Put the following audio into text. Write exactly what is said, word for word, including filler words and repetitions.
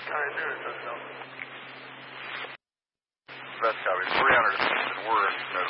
Alright, there it goes, no. Best copy. three hundred assisted worst, no